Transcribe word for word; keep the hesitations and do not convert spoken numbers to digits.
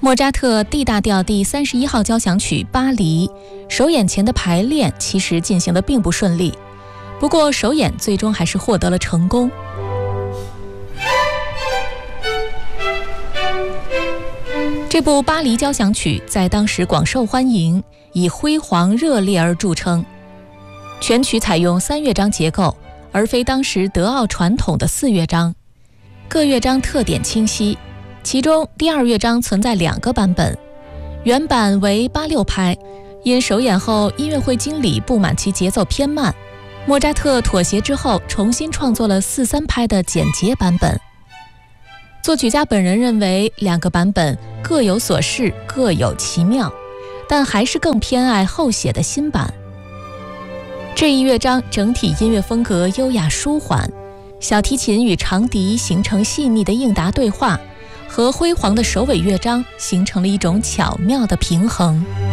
莫扎特 D 大调第三十一号交响曲《巴黎》首演前的排练其实进行得并不顺利，不过首演最终还是获得了成功。这部巴黎交响曲在当时广受欢迎，以辉煌热烈而著称。全曲采用三乐章结构，而非当时德奥传统的四乐章，各乐章特点清晰。其中第二乐章存在两个版本，原版为八六拍，因首演后音乐会经理不满其节奏偏慢，莫扎特妥协之后重新创作了四三拍的简洁版本。作曲家本人认为两个版本各有所适，各有其妙，但还是更偏爱后写的新版。这一乐章整体音乐风格优雅舒缓，小提琴与长笛形成细腻的应答对话，和辉煌的首尾乐章形成了一种巧妙的平衡。